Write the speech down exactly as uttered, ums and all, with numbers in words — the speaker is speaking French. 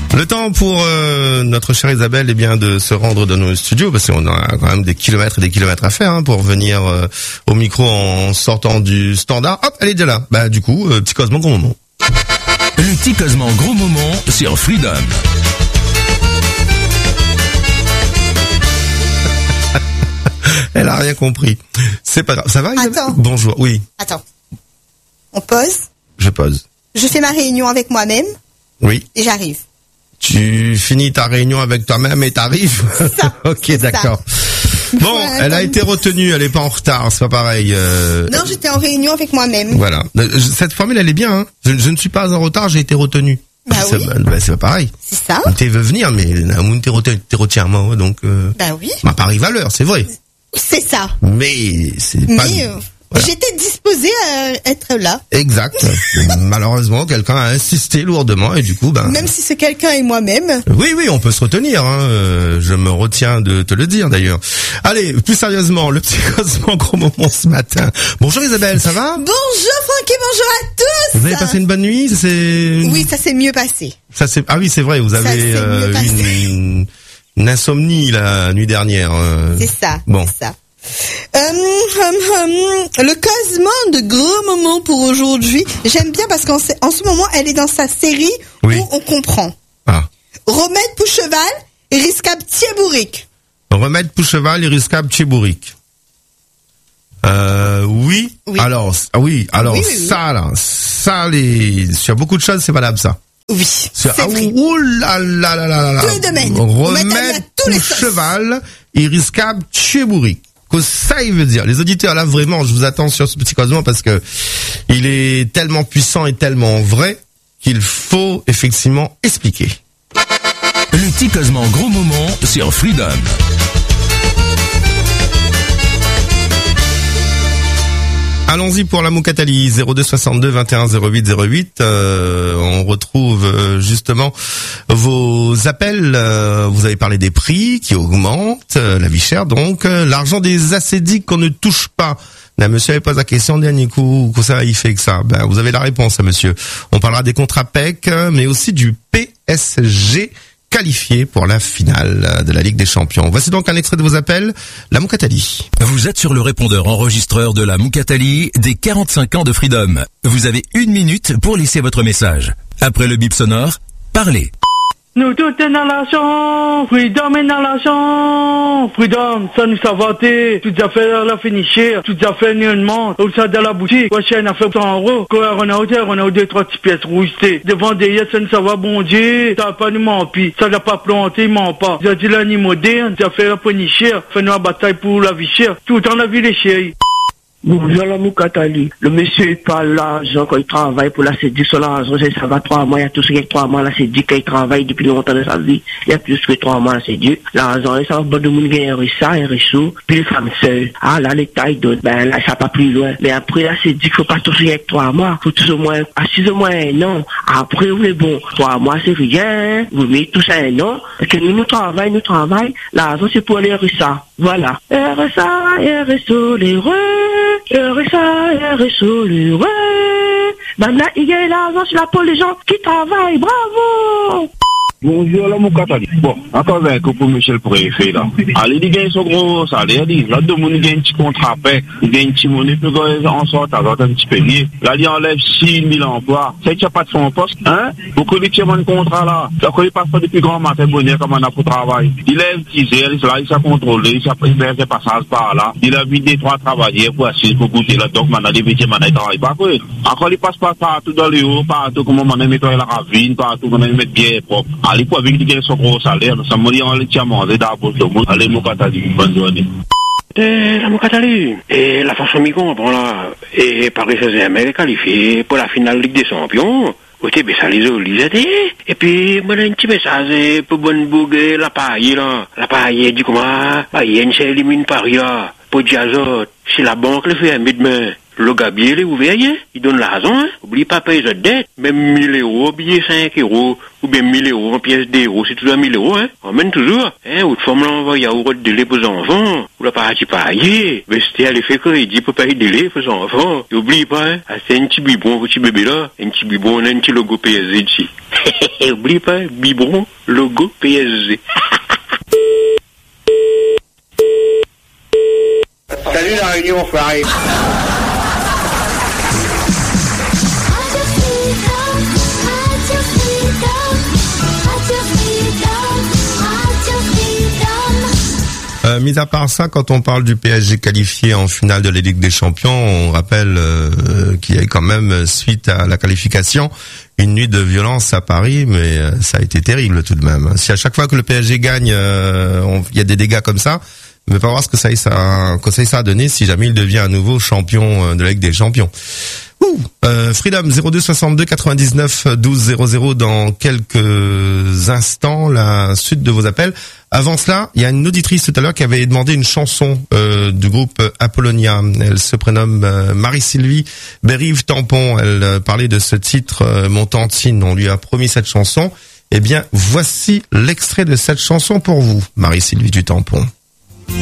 Le temps pour euh, notre chère Isabelle, eh bien, de se rendre dans nos studios, parce qu'on a quand même des kilomètres et des kilomètres à faire hein, pour venir euh, au micro en sortant du standard. Hop, elle est déjà là. Bah du coup, euh, petit Cosmo gros moment. Le petit Cosmo gros moment sur Freedom. Elle a rien compris. C'est pas grave. Ça va Isabelle? Attends. Bonjour. Oui. Attends. On pose. Je pose. Je fais ma réunion avec moi-même. Oui. Et j'arrive. Tu finis ta réunion avec toi-même et t'arrives. Ça, ok, d'accord. Bon, Ouais, elle a attends. été retenue, elle est pas en retard, c'est pas pareil. Euh... Non, j'étais en réunion avec moi-même. Voilà. Cette formule, elle est bien. Hein. Je, je ne suis pas en retard, j'ai été retenu. Bah c'est, oui. bah, c'est pas pareil. C'est ça. Tu veux venir, mais t'es retenu, t'es retenu moi, donc. Euh, Bah oui. m'a pas arrivé à l'heure, c'est vrai. C'est ça. Mais c'est Mais pas. euh, Voilà. j'étais disposée à être là. Exact. Malheureusement, quelqu'un a insisté lourdement et du coup, ben. Même si ce quelqu'un est moi-même. Oui, oui, on peut se retenir. Hein. Euh, je me retiens de te le dire d'ailleurs. Allez, plus sérieusement, le petit Cosmo gros moment ce matin. Bonjour Isabelle, ça va? Bonjour Francky, bonjour à tous. Vous avez passé une bonne nuit? C'est... Oui, ça s'est mieux passé. Ça c'est. Ah oui, c'est vrai. Vous Ça avez s'est euh, mieux passé. une, une insomnie la nuit dernière. euh. C'est ça. Bon. C'est ça. Euh, hum, hum, le Cosmo de gros moment pour aujourd'hui. J'aime bien parce qu'en ce en ce moment, elle est dans sa série Oui. où on comprend. Ah. Remède pour cheval et riscable Thiebouric. Remède pour cheval, irriscable Thiebouric. Euh, oui. Oui. Alors, ah oui. Alors Oui, oui, oui. ça là, ça les, sur beaucoup de choses, c'est valable ça. Oui, Sur- c'est ah, vrai. ouh là là là là là là. Tous les domaines. On met à Remède tous les pour sauces. cheval, irriscable Thiebouric. Que ça il veut dire. Les auditeurs là vraiment, je vous attends sur ce petit Cosmo parce que il est tellement puissant et tellement vrai qu'il faut effectivement expliquer. Le petit Cosmo gros moment sur Freedom. Allons-y pour la Moukatali, zéro deux soixante-deux vingt et un zéro huit zéro huit. Euh, on retrouve euh, justement vos appels. Euh, vous avez parlé des prix qui augmentent, euh, la vie chère donc. Euh, l'argent des assédiques qu'on ne touche pas. Là, monsieur avait posé la question, dernier coup, que ça il fait que ça. Ben, vous avez la réponse, monsieur. On parlera des contrats P E C, mais aussi du P S G qualifié pour la finale de la Ligue des Champions. Voici donc un extrait de vos appels, la Moukatali. Vous êtes sur le répondeur enregistreur de la Moukatali des quarante-cinq ans de Freedom. Vous avez une minute pour laisser votre message. Après le bip sonore, parlez. Nous tous est dans l'argent, Freedom est dans l'argent, Freedom, ça nous savate, toutes affaires la finisher, toutes affaires nullement, ou ça dans la boutique, quoi chaîne affaire cent euros, quoi on a hauteur, on a deux, trois petites pièces rouges, devant des yeux, ça ne ça va bon Dieu, ça pas nous mentir, ça n'a pas planté, il ment pas, j'ai dit l'année moderne, des affaires la finisher, fait nous la bataille pour la vie chère, tout en la vie les chéris. Bonjour la Moukatali. Le monsieur il parle l'argent quand il travaille pour la C D I sur l'argent, ça va trois mois, il y a tout ce qui est trois mois la C D I quand il travaille depuis longtemps de sa vie, il y a plus que trois mois la C D I. L'argent, ça va pas de monde gagner R S A, R S O, puis les femmes seules. Ah là, les tailles d'autres, ben là, ça va pas plus loin. Mais après la C D I, il faut pas tout ce qui est trois mois, faut tout au moins, à six au moins un an. Après, vous êtes bon, trois mois c'est rien, vous mettez tout ça un an, parce que nous, nous travaillons, nous travaillons, l'argent c'est pour les R S A. Voilà. R S A, R S O, les re, R S A, R S O, les re. Maintenant, il y a l'argent sur la peau des gens qui travaillent. Bravo! Bonjour, la Moukatali. Bon, encore un coup pour Michel Préfet, là. Allez, il gagne son gros salaire, dit. Là, deux monde gagne un petit contrat paix, il gagne un petit monnaie, puis en sorte, à un petit payé. Là, il enlève six mille emplois. C'est qu'il n'y a pas de fonds en poste, hein? Beaucoup de tiers de contrat, là. Ça, quand il passe pas depuis grand matin, bonheur, comme on a pour travail. Il lève teaser, là, il s'est contrôlé, il s'est fait des passages par là. Il a mis des trois travailleurs pour assis, pour goûter là. Donc, maintenant, les métiers, maintenant, ils travaillent pas, quoi. Encore, il passe pas partout dans le haut, partout, comme on a mis la ravine, partout, on a mis bien propre. Allez, pour avec qui son gros salaire, ça me dit on les tient manger d'abord tout le monde. Allez, Moukatali, bonne journée. Eh, la Moukatali, et la façon de comprendre là, et Paris Saint-Germain est qualifié pour la finale Ligue des Champions. Côté, ben, ça les a et puis, moi, un petit message pour bonne bougue, la paille, là. La paille, dit comment, bah, il y a une élimine Paris, là. Pour dire, c'est la banque le fait un demain. le gabier est ouvert, hein. Il donne l'argent, hein. Oublie pas payer sa dette. Même mille euros, billet cinq euros, ou bien mille euros en pièces d'euros, c'est toujours mille euros, hein. Emmène toujours, hein. Ou de forme l'envoie, il y a ou de délai pour les enfants. Ou la partie payer. Mais c'était à l'effet crédit pour payer délai pour les enfants. Et oublie pas, hein. Ah, c'est un petit biberon, un petit bébé là. Un petit biberon, on a un petit logo P S G ici. Oublie pas, biberon, logo P S G. Salut la réunion, Farid. Euh, mis à part ça, quand on parle du P S G qualifié en finale de la Ligue des Champions, on rappelle euh, qu'il y a eu quand même, suite à la qualification, une nuit de violence à Paris, mais euh, ça a été terrible tout de même. Si à chaque fois que le P S G gagne, euh, on, il y a des dégâts comme ça, on va pas voir ce que ça, ça, que ça, ça a donné si jamais il devient à nouveau champion de la Ligue des Champions. Ouh, euh, Freedom zéro deux soixante-deux quatre-vingt-dix-neuf douze zéro zéro dans quelques instants, la suite de vos appels. Avant cela, il y a une auditrice tout à l'heure qui avait demandé une chanson euh, du groupe Apollonia. Elle se prénomme euh, Marie-Sylvie Bérive Tampon. Elle euh, parlait de ce titre euh, Mon Tantine. On lui a promis cette chanson. Eh bien, voici l'extrait de cette chanson pour vous, Marie-Sylvie du Tampon.